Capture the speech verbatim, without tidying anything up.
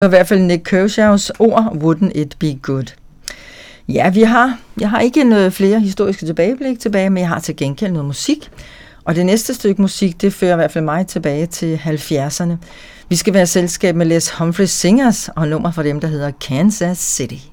I hvert fald Nik Kershaws ord, wouldn't it be good. Ja, vi har, jeg har ikke noget flere historiske tilbageblik tilbage, men jeg har til gengæld noget musik. Og det næste stykke musik, det fører i hvert fald mig tilbage til halvfjerdserne. Vi skal være selskab med Les Humphreys Singers og nummer fra dem, der hedder Kansas City.